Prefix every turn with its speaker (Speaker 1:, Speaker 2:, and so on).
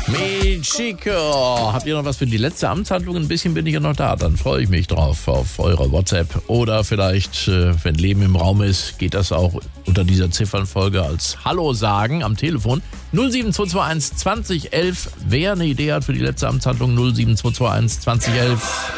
Speaker 1: Chico, habt ihr noch was für die letzte Amtshandlung? Ein bisschen bin ich ja noch da. Dann freue ich mich drauf auf eure WhatsApp. Oder vielleicht, wenn Leben im Raum ist, geht das auch unter dieser Ziffernfolge als Hallo sagen am Telefon. 07221 2011. Wer eine Idee hat für die letzte Amtshandlung, 07221 2011.